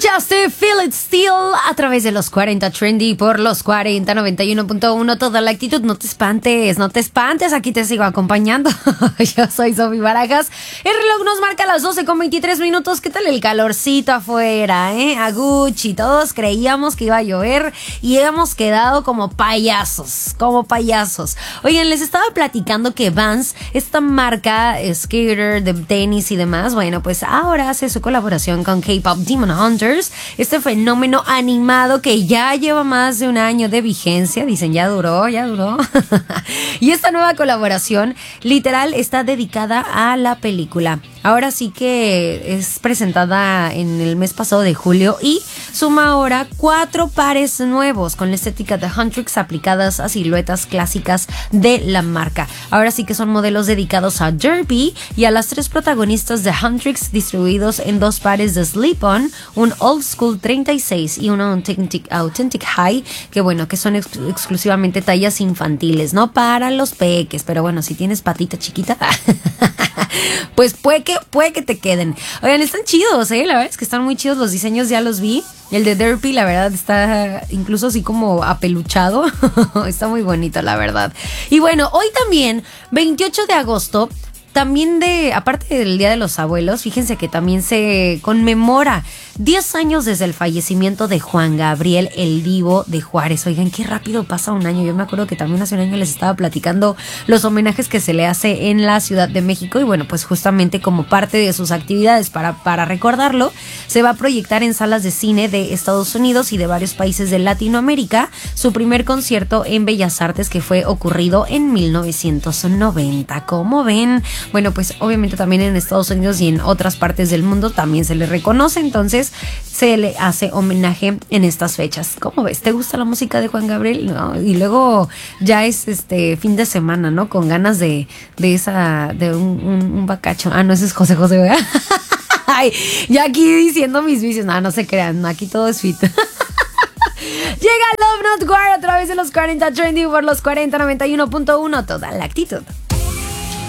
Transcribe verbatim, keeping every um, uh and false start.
Escuchaste Feel It Still a través de los cuarenta Trendy por los cuarenta noventa y uno punto uno. Toda la actitud, no te espantes, no te espantes, aquí te sigo acompañando. Yo soy Sofi Barajas. El reloj nos marca las doce con veintitrés minutos. ¿Qué tal el calorcito afuera, eh? A Gucci, todos creíamos que iba a llover y hemos quedado como payasos, como payasos. Oigan, les estaba platicando que Vans, esta marca skater de tenis y demás, bueno, pues ahora hace su colaboración con K-Pop Demon Hunters, este fenómeno animado que ya lleva más de un año de vigencia. Dicen, ya duró, ya duró. Y esta nueva colaboración literal está dedicada a la película. Ahora sí que es presentada en el mes pasado de julio y suma ahora cuatro pares nuevos con la estética de Huntrix aplicadas a siluetas clásicas de la marca. Ahora sí que son modelos dedicados a Derby y a las tres protagonistas de Huntrix, distribuidos en dos pares de Slip-On, un Old School treinta y seis y un Authentic, Authentic High, que bueno, que son ex- exclusivamente tallas infantiles, no para los peques, pero bueno, si tienes patita chiquita pues puede que, puede que te queden. Oigan, están chidos, ¿eh? La verdad es que están muy chidos los diseños, ya los vi. El de Derpy, la verdad, está incluso así como apeluchado. Está muy bonito, la verdad. Y bueno, hoy también, veintiocho de agosto, también de, aparte del Día de los Abuelos, fíjense que también se conmemora diez años desde el fallecimiento de Juan Gabriel, el Divo de Juárez. Oigan, qué rápido pasa un año. Yo me acuerdo que también hace un año les estaba platicando los homenajes que se le hace en la Ciudad de México. Y bueno, pues justamente como parte de sus actividades para, para recordarlo, se va a proyectar en salas de cine de Estados Unidos y de varios países de Latinoamérica su primer concierto en Bellas Artes, que fue ocurrido en mil novecientos noventa. ¿Cómo ven? Bueno, pues obviamente también en Estados Unidos y en otras partes del mundo también se le reconoce, entonces se le hace homenaje en estas fechas. ¿Cómo ves? ¿Te gusta la música de Juan Gabriel? No, y luego ya es este fin de semana, ¿no? Con ganas de, de esa, de un, un, un bacacho. Ah, no, ese es José José, ¿verdad? Ay, ya aquí diciendo mis vicios. No, no se crean, aquí todo es fit. Llega Love Not War a través de los cuarenta Trendy por los cuarenta noventa y uno punto uno. Toda la actitud.